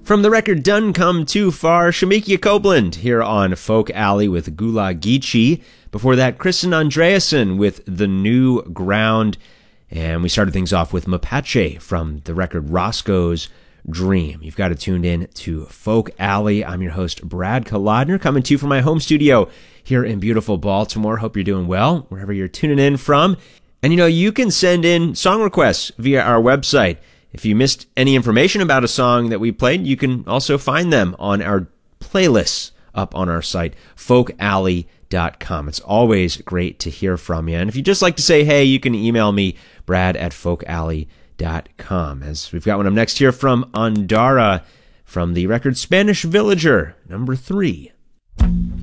From the record Done Come Too Far, Shemekia Copeland here on Folk Alley with Gula Geechee. Before that, Kristen Andreasen with The New Ground. And we started things off with Mapache from the record Roscoe's Dream. You've got it tuned in to Folk Alley. I'm your host, Brad Kolodner, coming to you from my home studio here in beautiful Baltimore. Hope you're doing well, wherever you're tuning in from. And you can send in song requests via our website. If you missed any information about a song that we played, you can also find them on our playlists up on our site, folkalley.com. It's always great to hear from you. And if you just like to say hey, you can email me, brad@folkalley.com. As we've got one up next here from Andara from the record Spanish Villager, number 3.